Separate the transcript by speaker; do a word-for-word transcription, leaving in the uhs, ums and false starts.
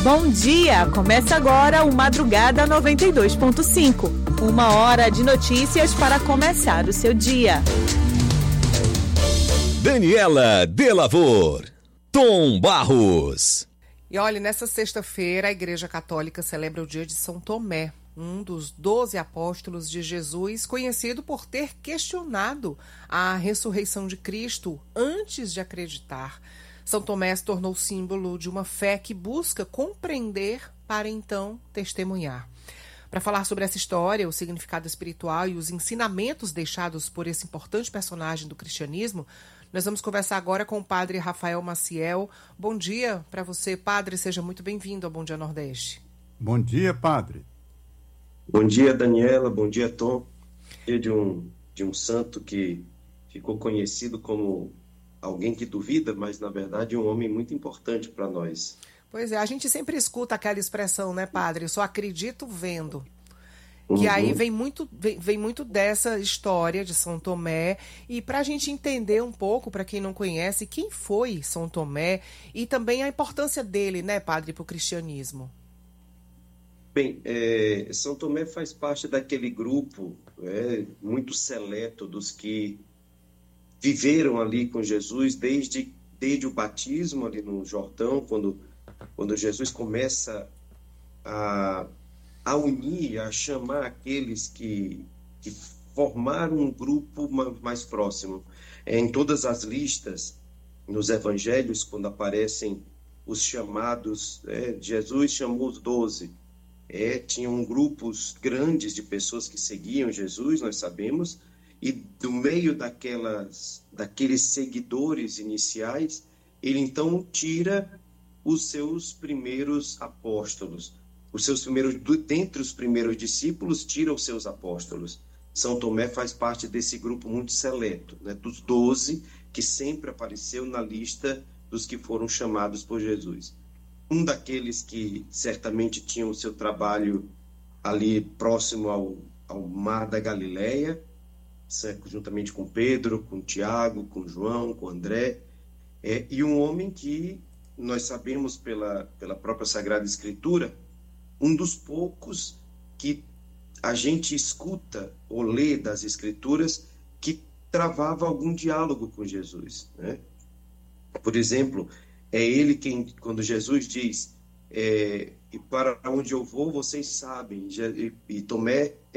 Speaker 1: Bom dia! Começa agora o Madrugada noventa e dois ponto cinco. Uma hora de notícias para começar o seu dia.
Speaker 2: Daniela Delavor, Tom Barros.
Speaker 3: E olha, nessa sexta-feira a Igreja Católica celebra o dia de São Tomé, um dos doze apóstolos de Jesus, conhecido por ter questionado a ressurreição de Cristo antes de acreditar. São Tomé se tornou símbolo de uma fé que busca compreender para então testemunhar. Para falar sobre essa história, o significado espiritual e os ensinamentos deixados por esse importante personagem do cristianismo, nós vamos conversar agora com o padre Rafael Maciel. Bom dia para você, padre. Seja muito bem-vindo ao Bom Dia Nordeste.
Speaker 4: Bom dia, padre.
Speaker 5: Bom dia, Daniela. Bom dia, Tom. Dia de um, de um santo que ficou conhecido como alguém que duvida, mas, na verdade, um homem muito importante para nós.
Speaker 3: Pois é, a gente sempre escuta aquela expressão, né, padre? Eu só acredito vendo.
Speaker 5: Uhum.
Speaker 3: Que aí vem muito, vem, vem muito dessa história de São Tomé. E para a gente entender um pouco, para quem não conhece, quem foi São Tomé e também a importância dele, né, padre, para o cristianismo.
Speaker 5: Bem, é, São Tomé faz parte daquele grupo é, muito seleto dos que viveram ali com Jesus desde, desde o batismo ali no Jordão, quando, quando Jesus começa a, a unir, a chamar aqueles que, que formaram um grupo mais próximo. É, em todas as listas, nos evangelhos, quando aparecem os chamados, é, Jesus chamou os doze. É, tinham grupos grandes de pessoas que seguiam Jesus, nós sabemos, e do meio daquelas, daqueles seguidores iniciais, ele então tira os seus primeiros apóstolos, os seus primeiros, dentre os primeiros discípulos, tira os seus apóstolos. São Tomé faz parte desse grupo muito seleto, né, dos doze, que sempre apareceu na lista dos que foram chamados por Jesus. Um daqueles que certamente tinham o seu trabalho ali próximo ao, ao Mar da Galileia, juntamente com Pedro, com Tiago, com João, com André, é, e um homem que nós sabemos pela, pela própria Sagrada Escritura, um dos poucos que a gente escuta ou lê das Escrituras que travava algum diálogo com Jesus, né? Por exemplo, é ele quem, quando Jesus diz, é, e para onde eu vou, vocês sabem, e Tomé